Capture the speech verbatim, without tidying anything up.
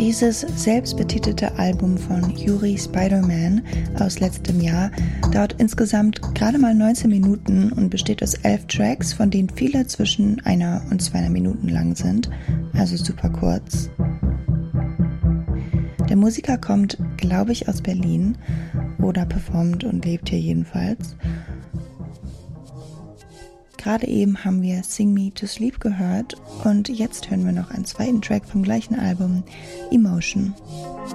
Dieses selbstbetitelte Album von Yuri Spiderman aus letztem Jahr dauert insgesamt gerade mal neunzehn Minuten und besteht aus elf Tracks, von denen viele zwischen einer und zwei Minuten lang sind, also super kurz. Der Musiker kommt, glaube ich, aus Berlin oder performt und lebt hier jedenfalls. Gerade eben haben wir Sing Me to Sleep gehört und jetzt hören wir noch einen zweiten Track vom gleichen Album, Emotion.